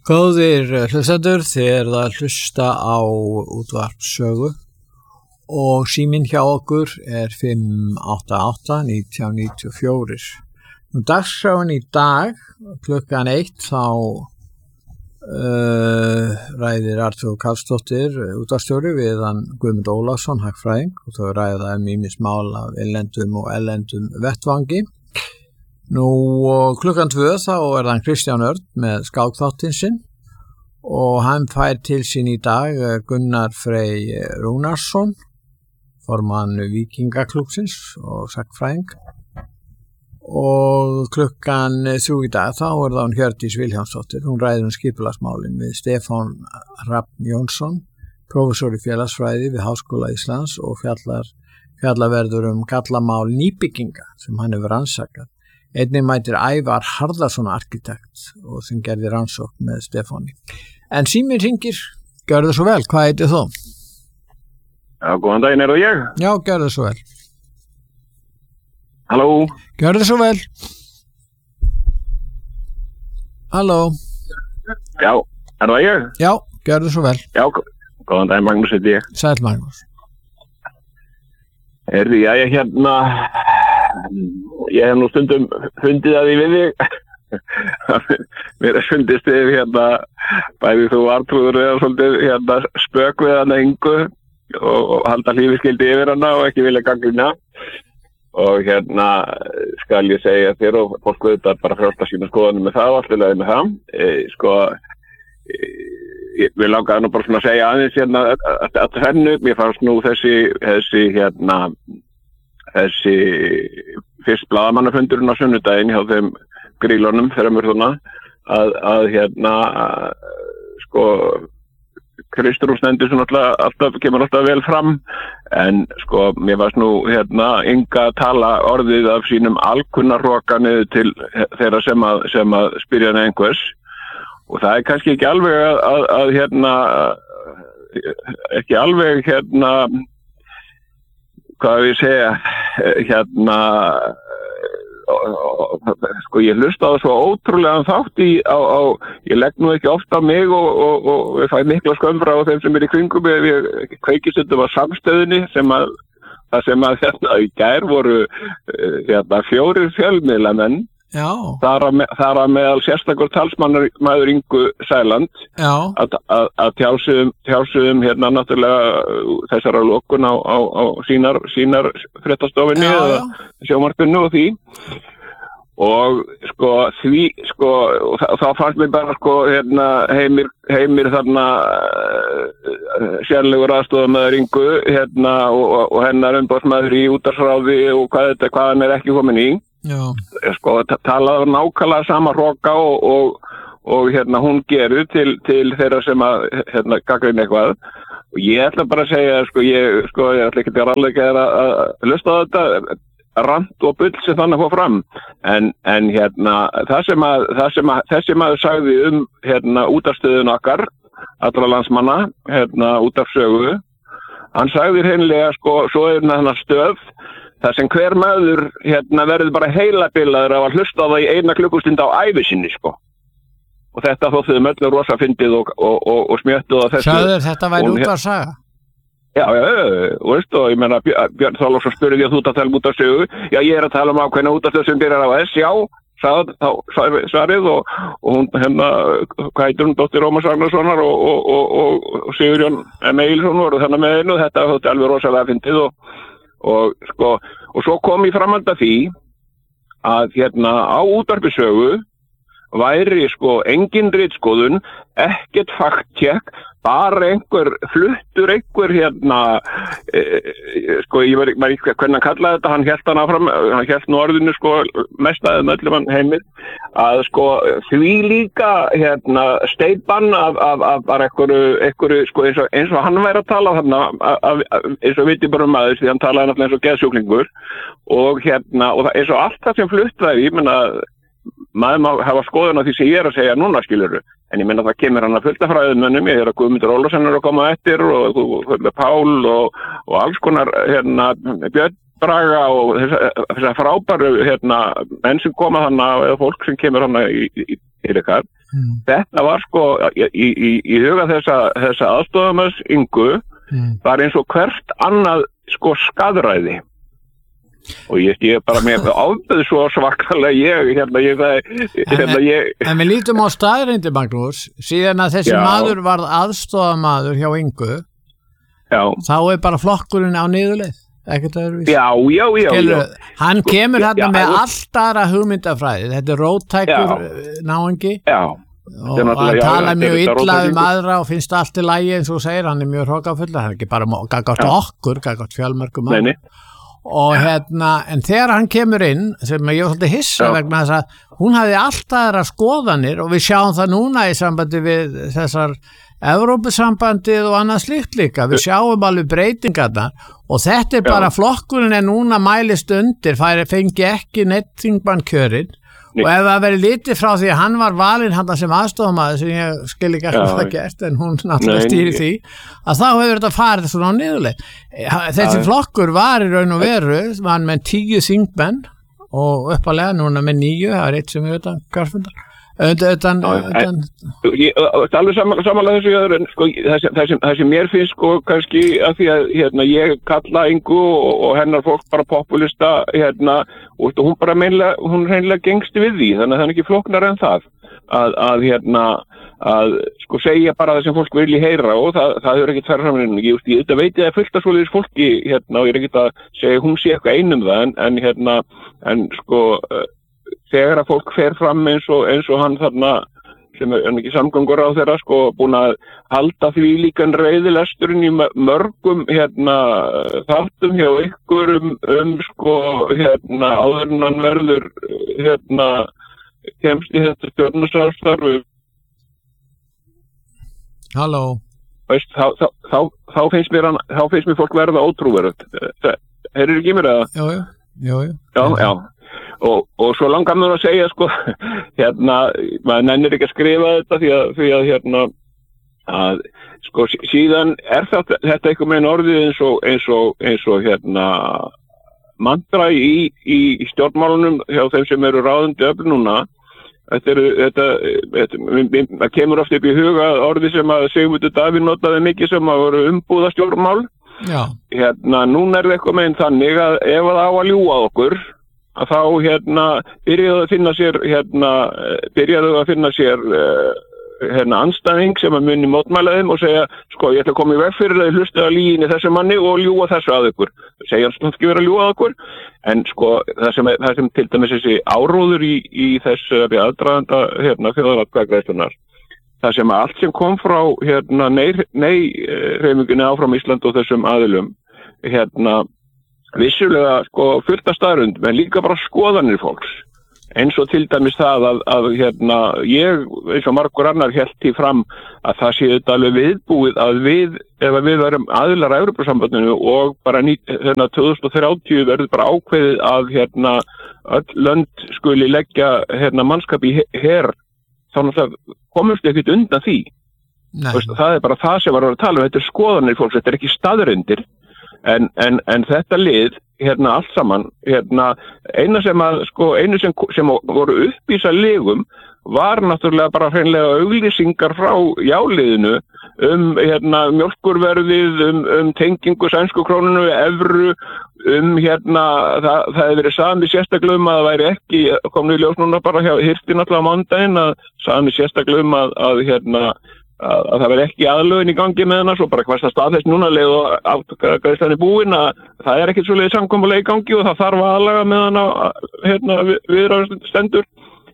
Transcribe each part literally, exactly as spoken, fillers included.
Góðir hlustendur, þið eruð að hlusta á útvarpssögu og síminn hjá okkur er fimm átta átta nítján níutíu og fjögur. Nú dagskráin í dag klukkan eitt þá uh, ræðir Arnþór Karlsdóttir útvarpsstjóri við hann Guðmund Ólafsson hagfræðing og þau ræða um ýmis mál af innlendum og erlendum vettvangi. Nú klukkan tvö þá er hann Kristján Örn með skákþáttinn sinn og hann fær til sín í dag Gunnar Frey Rúnarsson, formann Víkingaklúbbsins og sagnfræðing. Og klukkan þrjú í dag þá er það hún Hjördís Vilhjálmsdóttir, hún ræðir um skipulagsmálin við Stefán Hrafn Jónsson, prófessor í félagsfræði við Háskóla Íslands og fjallar, fjallarverður um gallamál nýbygginga sem hann hefur rannsakað. Einnig mætir Ævar Harðarsson arkitekt og sem gerði rannsókn með Stefáni. En síminn hringir, gjörðu svo vel, hvað heitir þú? Já, góðan daginn, er það ég? Já, gjörðu svo vel. Halló? Gjörðu svo vel. Halló? Já, er það ég? Já, gjörðu svo vel. Já, góðan daginn, Magnús heiti ég. Sæll Magnús. Er því að ég hérna... Ég hef nú stundum fundið að því við þig. Mér er fundist þið hérna, bæði þú Arnþrúður eða svolítið hérna spök við hana Ingu og, og halda hlífiskildi yfir hana og ekki vilja gagnrýna. Og hérna skal ég segja þér og fólk auðvitað bara frjálst að sína skoðanum með það og allt í lagi með það. E, sko, e, við langaði nú bara svona að segja aðeins hérna að, að hennu, mér fannst nú þessi, þessi hérna, þessi fyrst blaðamannafundurinn á sunnudaginn hjá þeim grílunum þremur svona að, að hérna sko Kristrún stendur svona alltaf, alltaf kemur alltaf vel fram en sko mér varst nú hérna Inga tala orðið af sínum alkunnarroka niður til þeirra sem að, sem að spyrja hann einhvers og það er kannski ekki alveg að, að, að hérna ekki alveg hérna hvað við segja, hérna, sko ég hlusta á svo ótrúlega þátt í, á, á, ég legg nú ekki ofta á mig og, og, og ég fæ mikla skömmra á þeim sem er í kringum, við kveikistundum á samstöðinni sem að, það sem að hérna í gær voru, hérna, fjórir fjölmiðlamenn, þar að, þar að meðal sérstakur talsmaður Ingu Sæland að, að, að tjásuðum, tjásuðum hérna náttúrulega þessara lokun á, á, á sínar, sínar fréttastofinni eða sjónvarpinu og því og sko því sko og þá, þá fannst mér bara sko hérna heimir, heimir þarna uh, sérlegur aðstofamaður Ingu hérna og, og hennar umboðsmaður í útvarpsráði og hvað þetta, hvað hann er ekki komin í Já. Sko talaði nákvæmlega sama hroka og, og, og hérna hún gerur til, til þeirra sem að hérna gagnrýna eitthvað og ég ætla bara að segja sko ég, sko, ég ætla ekki að ráðleika þér að, að hlusta á þetta rant og bull sem þannig að fá fram en, en hérna það sem að, það sem að þessi maður sagði um hérna útvarpsstöðun okkar allra landsmanna hérna útvarpssögu hann sagði hreinlega sko svo er hérna stöð Það sem hver maður hérna verður bara heilabilaður af að hlusta á það í eina klukkustund á ævi sinni, sko. Og þetta þóttu þau öllu rosa fyndið og, og, og, og smjöttuð á þessu. Sagður þetta væri útvarpssaga? Já, já, og veist, og ég meina, Björn Þorláksson spurði því að þú ert að tala um útvarpssögu. Já, ég er að tala um ákveðna útvarpsstöð sem byrjar á S, já, sagði þá svarið og, og hún, hérna, hvað heitir hún, dóttir Rómars Ragnarssonar og, og, og, og Sigurjón M. Eilsson voru þarna með einu, þetta þótti alveg rosalega fyndið og Og, sko, og svo kom ég framhald að því að hérna á útvarpssögu væri sko engin ritskoðun, ekkert faktcheck, bara einhver fluttur einhver hérna, e, sko ég veit ekki hvernig hann kallaði þetta, hann hélt hann áfram, hann hélt nú orðinu sko mestaðið með öllum hann heimir, að sko því líka hérna steypan af, af, af bara einhverju, einhverju sko eins og, eins og hann væri að tala þarna, eins og viti bara um aðeins, því hann talaði náttúrulega eins og geðsjúklingur og hérna, og það, eins og allt það sem flutt væri, ég menna, maður má hafa skoðun á því sem ég er að segja núna skilurðu, en ég minna það kemur hann að fullta fræðumönnum, ég er að Guðmundur Ólafsson er að koma eftir og, og, og Pál og, og alls konar hérna Björn Braga og þessar frábæru hérna menn sem koma þarna eða fólk sem kemur þarna í, í, í ykkar mm. þetta var sko í, í, í huga þessa, þessa aðstofamöðs Ingu mm. var eins og hvert annað sko skaðræði og ég, ég bara með ábyrð svo svakalega ég hérna ég, hérna, en, ég en við lítum á staðreyndir Magnús síðan að þessi já. maður varð aðstofamaður hjá Ingu já. þá er bara flokkurinn á niðurleið ekkert öðruvísi. Já, já, já, Skilur, já. Hann sko, kemur hérna já, með já. allt aðra hugmyndafræði. Þetta er róttækur náungi já. og hann tala mjög illa um aðra og finnst allt í lagi eins og segir, hann er mjög hrókafull, hann er ekki bara gagnvart okkur, gagnvart fjölmörgum aðra. Og hérna, en þegar hann kemur inn, sem ég var svolítið hissa já. vegna þess að hún hafði allt aðra skoðanir og við sjáum það núna í sambandi við þessar Evrópusambandið og annað slíkt líka, við sjáum alveg breytingarnar og þetta er bara, já. flokkurinn er núna mælist undir, færi fengi ekki neitt þingmann kjörinn og ef það verið litið frá því að hann var valinn hann sem aðstofamaður sem ég skil ekki ekki það gert en hún náttúrulega stýri því að þá hefur þetta farið svona á niðurleið. Þessi já. flokkur var í raun og veru, var með tíu þingmenn og uppalega núna með níu, það er eitt sem er utan kjörfundar. Utan, utan... alveg samanlega þessu en, sko, það, það, sem, það sem mér finnst sko, kannski að því að hérna, ég kalla Ingu og, og hennar fólk bara populista hérna, og hún bara meinlega, hún reynilega gengst við því þannig að það er ekki flóknar en það að, að hérna að sko segja bara það sem fólk vilji heyra og það, það er ekkert færð saman ég, ég, ég veit ég að fullt af svoleiðis fólki hérna, og ég er ekkert að segja hún sé eitthvað einum það en, en hérna en sko þegar að fólk fer fram eins og, eins og hann þarna sem er ekki samgöngur á þeirra sko búin að halda því líkan reiðilesturinn í mörgum hérna þáttum hjá ykkur um, um sko hérna áður en hann verður hérna kemst í þetta stjórnarsamstarf. Halló. Veist, þá, þá, þá, þá finnst mér hann, þá finnst mér fólk verða ótrúverðt. Heyrðu ekki mér eða? Jú, jú, jú. Já, já. Og, og svo langar mér að segja sko, hérna, maður nennir ekki að skrifa þetta því að, því að hérna, að sko síðan er þetta, þetta eitthvað með orðið eins og, eins og, eins og hérna, mantra í, í, í stjórnmálunum hjá þeim sem eru ráðandi öfl núna. Þetta eru, þetta, þetta, það kemur oft upp í huga orðið sem að Sigmundur Davíð notaði mikið sem að voru umbúða stjórnmál. Já. Hérna, núna er það eitthvað með þannig að ef það á að ljúga okkur, að þá hérna byrjaðu að finna sér hérna byrjaðu að finna sér uh, hérna anstæðing sem að muni mótmæla þeim og segja sko ég ætla að koma í veg fyrir að hlusta að líginni þessu manni og ljúga þessu að ykkur segja hans náttúrulega ekki vera að ljúga að okkur en sko það sem, það sem til dæmis þessi áróður í, í þessu aðdraganda hérna þjóðaratkvæðagreiðslunnar það sem allt sem kom frá hérna nei, nei hreyfingunni áfram Ísland og þessum aðilum hérna vissulega sko fullt af staðrund, menn líka bara skoðanir fólks. Eins og til dæmis það að, að hérna, ég, eins og margur annar hélt því fram að það sé þetta alveg viðbúið að við, ef við verum aðilar að Evrópusambandinu og bara ný, hérna, tvö þúsund þrjátíu verður bara ákveðið að hérna, öll lönd skuli leggja hérna, mannskap í her, þannig að komumst ekkert undan því. Veist, það er bara það sem var að tala um, þetta er skoðanir fólks, þetta er ekki staðreyndir. En, en, en þetta lið, hérna allt saman, hérna eina sem að, sko, einu sem, sem voru uppvísa legum var náttúrulega bara hreinlega auglýsingar frá jáliðinu um hérna mjólkurverðið, um, um tengingu sænsku krónunu, evru, um hérna, það, það hefði verið sami sérstaklega um að það væri ekki, komnu í ljós núna bara hjá hirti náttúrulega á mándaginn að sami sérstaklega um að, að hérna, að, að það veri ekki aðlögin í gangi með hana, svo bara hversta staðfest núna leið og afgreiðslan er búin að það er ekkert svoleiðis samkomulag í gangi og það þarf aðlaga með hana hérna, viðræður stendur.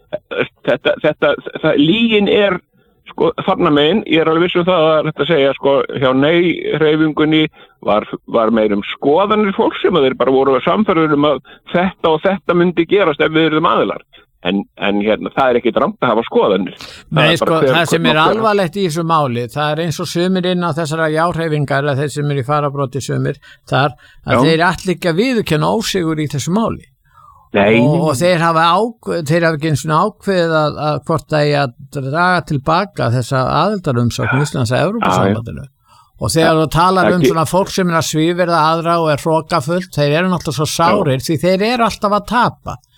Þetta, þetta, þetta lígin er sko þarna megin, ég er alveg viss um það að þetta segja sko hjá nei-hreyfingunni var, var meir um skoðanir fólk sem að þeir bara voru samferður um að þetta og þetta myndi gerast ef við erum aðilar. En, en hérna, það er ekki rangt að hafa skoðanir. Nei, það, sko, hver, það sem er alvarlegt í þessu máli, það er eins og sumir inn á þessara jáhreyfingar, þeir sem er í farabróti sumir, þar að Já. Þeir allir ekki að viðurkenna ósigur í þessu máli. Nei. Og, og þeir hafa, ákveð, þeir hafa ekki eins og ákveðið að, að hvort það er að draga tilbaka þessa aðildarumsókn Íslands að Evrópusambandinu. Og þegar þú talar um svona fólk sem er að svívirða aðra og er hrókafullt, þeir eru náttúrulega svo sárir Já. Því þeir eru alltaf að tapa.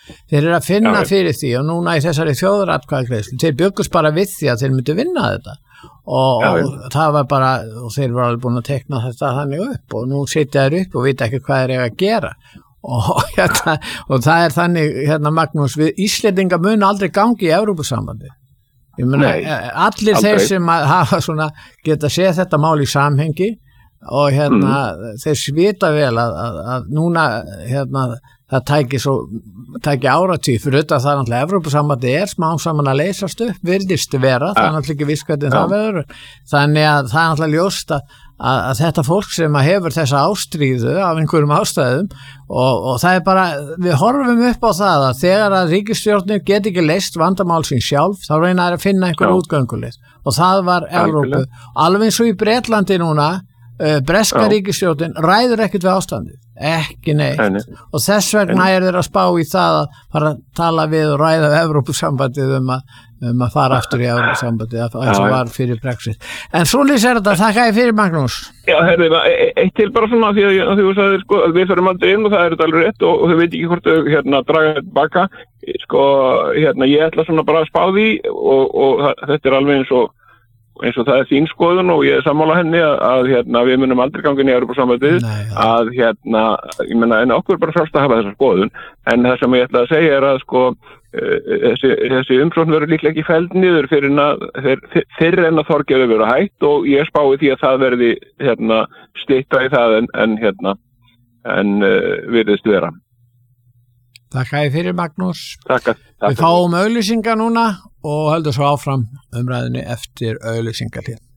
þeir eru að finna Já, fyrir því og núna í þessari þjóðaratkvæðagreiðslu þeir byggust bara við því að þeir myndu vinna þetta og, Já, og það var bara og þeir voru alveg búin að tekna þetta þannig upp og nú sitja þeir upp og vita ekki hvað þeir eiga að gera og, hérna, og það er þannig hérna Magnús, við Íslendingar mun aldrei gangi í Evrópusambandi ég meina, Nei, allir aldrei. þeir sem að hafa svona geta séð þetta mál í samhengi og hérna mm. þeir svita vel að, að, að núna hérna það tæki svo tæki áratíð fyrir þetta það er náttúrulega Evrópusambandi er smá saman að leysast upp virðist vera, það er náttúrulega ekki viss hvernig það verður þannig að það er náttúrulega ljóst að, að, að þetta fólk sem að hefur þessa ástríðu af einhverjum ástæðum og, og það er bara, við horfum upp á það að þegar að ríkisstjórnir get ekki leyst vandamál sín sjálf, þá reyna þær að finna einhver útgönguleið og það var Evrópu, alveg eins og í Bretlandi núna Uh, breska ríkisstjórnin ræður ekkert við ástandið, ekki neitt Enni. og þess vegna er þeir að spá í það að fara að tala við og ræða við Evrópusambandið um að, um að fara aftur í Evrópusambandið eins og var fyrir Brexit. En svo lýs er þetta, þakka ég fyrir Magnús. Já, herrið, eitt til bara svona því að, að þú sagðir sko að við förum aldrei inn og það er þetta alveg rétt og, og þau veit ekki hvort þau hérna draga þetta baka, sko hérna ég ætla svona bara að spá því og, og þetta er alveg eins og eins og það er þín skoðun og ég er sammála henni að, að hérna, við munum aldrei ganga inn í Evrópusambandið að hérna, ég menna, en okkur er bara frálst að hafa þessa skoðun, en það sem ég ætla að segja er að sko þessi, þessi umsókn verður líklega ekki felld niður fyrir að, fyrir en að Þorgeir verður hætt og ég spái því að það verði hérna, stytta í það en, en hérna, en uh, virðist vera. Takk að fyrir Magnús. Takk að. Við fáum auglýsingar núna og höldum svo áfram umræðinni eftir auglýsingar hér.